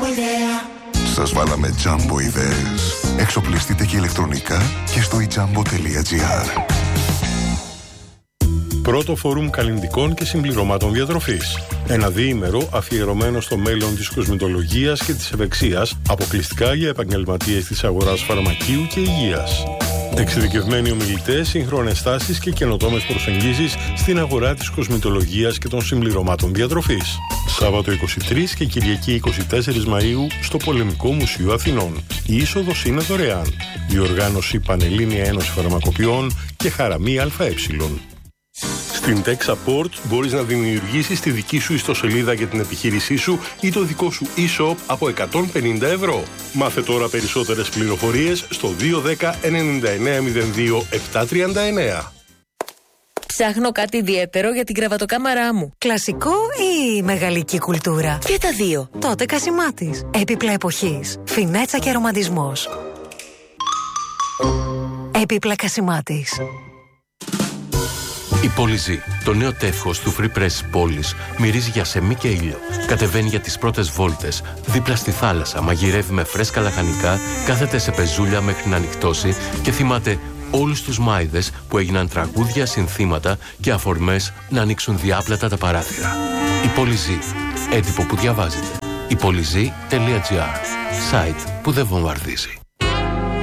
Σας βάλαμε Jumbo ιδέες. Εξοπλιστείτε και ηλεκτρονικά και στο ijumbo.gr. Πρώτο φόρουμ καλλυντικών και συμπληρωμάτων διατροφής. Ένα διήμερο αφιερωμένο στο μέλλον της κοσμητολογίας και της ευεξίας, αποκλειστικά για επαγγελματίες της αγοράς φαρμακείου και υγείας. Εξειδικευμένοι ομιλητές, σύγχρονες τάσεις και καινοτόμες προσεγγίσεις στην αγορά της κοσμητολογίας και των συμπληρωμάτων διατροφής. Σάββατο 23 και Κυριακή 24 Μαΐου στο Πολεμικό Μουσείο Αθηνών. Η είσοδος είναι δωρεάν. Διοργάνωση Πανελλήνια Ένωση Φαρμακοποιών και Χαραμή ΑΕ. Στην Tech Support μπορείς να δημιουργήσεις τη δική σου ιστοσελίδα για την επιχείρησή σου ή το δικό σου e-shop από 150 ευρώ. Μάθε τώρα περισσότερες πληροφορίες στο 210 9902 739. Ψάχνω κάτι ιδιαίτερο για την κρεβατοκάμαρά μου. Κλασικό ή μεγαλική κουλτούρα? Και τα δύο. Τότε Κασιμάτης. Έπιπλα εποχής. Φινέτσα και ρομαντισμός. Έπιπλα Κασιμάτης. Η Πολυζή, το νέο τεύχος του Free Press πόλης, μυρίζει για σεμί και ήλιο. Κατεβαίνει για τις πρώτες βόλτες, δίπλα στη θάλασσα, μαγειρεύει με φρέσκα λαχανικά, κάθεται σε πεζούλια μέχρι να ανοιχτώσει και θυμάται όλους τους μάιδες που έγιναν τραγούδια, συνθήματα και αφορμές να ανοίξουν διάπλατα τα παράθυρα. Η Πολυζή, έντυπο που διαβάζεται. Η Πολυζή.gr, site που δεν βομβαρδίζει.